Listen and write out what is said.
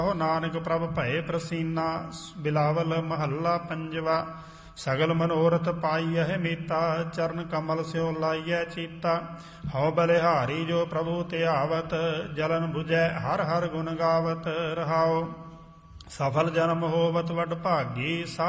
ਨਾਨਕ ਪ੍ਰਭ ਭਏ ਪ੍ਰਸੀਨਾ। ਬਿਲਾਵਲ ਮਹੱਲਾ ਪੰਜਵਾ। ਸਗਲ ਮਨੋਰਥ ਪਾਈਐ ਮੀਤਾ। ਚਰਨ ਕਮਲ ਸਿਓ ਲਾਈਐ ਚੀਤਾ। ਹਉ ਬਲਿਹਾਰੀ ਜੋ ਪ੍ਰਭੂ ਧਿਆਵਤ। ਜਲਨ ਬੁਝੈ ਹਰ ਹਰ ਗੁਣ ਗਾਵਤ। ਰਹਾਉ ਸਫਲ ਜਨਮ ਹੋਵਤ ਵਡ ਭਾਗੀ।